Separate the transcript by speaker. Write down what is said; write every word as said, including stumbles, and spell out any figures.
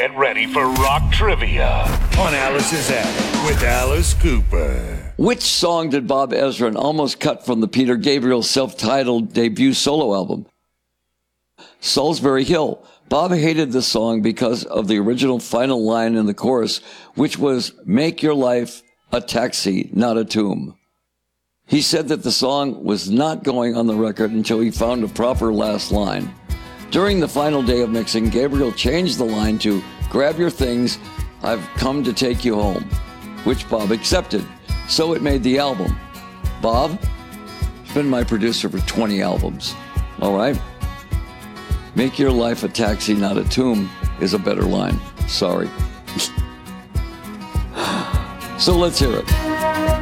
Speaker 1: Get ready for rock trivia
Speaker 2: on Alice's Attic with Alice Cooper.
Speaker 3: Which song did Bob Ezrin almost cut from the Peter Gabriel self-titled debut solo album? Salisbury Hill. Bob hated the song because of the original final line in the chorus, which was, "Make your life a taxi, not a tomb." He said that the song was not going on the record until he found a proper last line. During the final day of mixing, Gabriel changed the line to, "Grab your things, I've come to take you home," which Bob accepted. So it made the album. Bob, he's been my producer for twenty albums. All right? "Make your life a taxi, not a tomb" is a better line. Sorry. So let's hear it.